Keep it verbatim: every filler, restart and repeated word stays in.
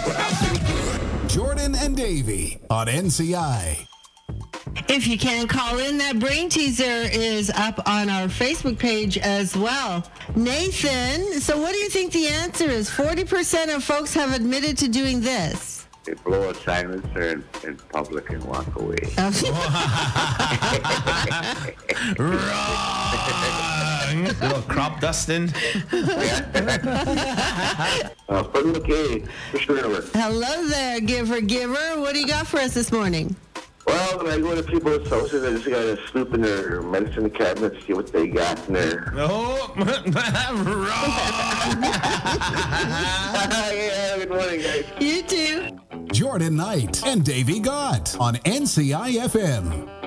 Jordan and Davey on N C I. If you can call in, that brain teaser is up on our Facebook page as well. Nathan, so what do you think the answer is? forty percent of folks have admitted to doing this. They blow a silencer in, in public and walk away. Wrong. Little crop dusting. uh, but okay, for sure. Hello there, giver, giver. What do you got for us this morning? Well, when I go to people's houses, I just got to snoop in their medicine cabinet, see what they got in there. Oh, wrong. Yeah, good morning, guys. You too. Jordan Knight and Davey Gott on N C I F M.